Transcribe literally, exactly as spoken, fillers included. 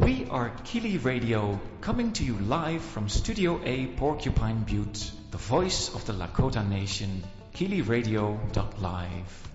We are Kili Radio, coming to you live from Studio A, Porcupine Butte, the voice of the Lakota Nation, kili radio dot live.